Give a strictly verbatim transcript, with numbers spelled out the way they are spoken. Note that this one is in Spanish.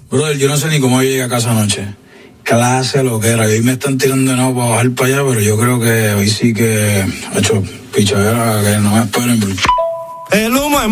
Brother, yo no sé ni cómo yo llegué a casa anoche. Clase lo que era. Hoy me están tirando de nuevo para bajar para allá, pero yo creo que hoy sí que ha hecho pichadera que no me esperen. El humo en